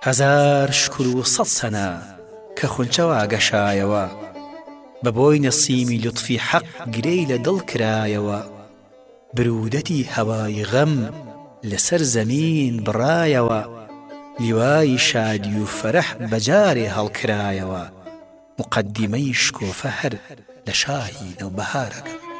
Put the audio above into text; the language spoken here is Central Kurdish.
هەزار شکر و سەد سەنە کە خونچەوە گەشایەوە بە بۆی نەسیمی لوتفی حەق گرەی لە دڵ کرایەوە برودەتی هەوای غەم لەسەر زەمین بڕایەوە لیوای شادی و فەرەح بەجارێ هەڵکرایەوە مقەدیمەی شکۆفە هەر لە شاهی نەوبەهارەکە